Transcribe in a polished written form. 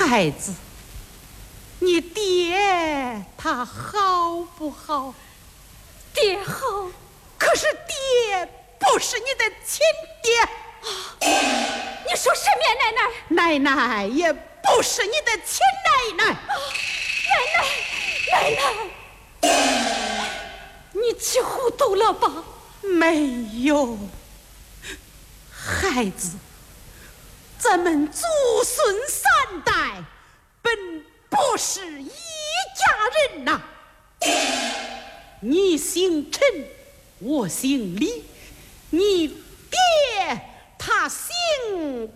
孩子，你爹他好不好？ 爹好， 可是爹不是你的亲爹啊！你说什么呀，奶奶？ 奶奶也不是你的亲奶奶。 奶奶，你气糊涂了吧？ 没有，孩子，咱们祖孙三代本不是一家人呐。你姓陈，我姓李，你爹他姓